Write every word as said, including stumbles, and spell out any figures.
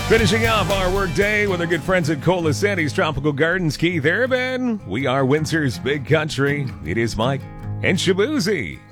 Finishing off our workday with our good friends at Colasanti's Tropical Gardens, Keith Urban. We are Windsor's Big Country. It is Mike and Shabuzi.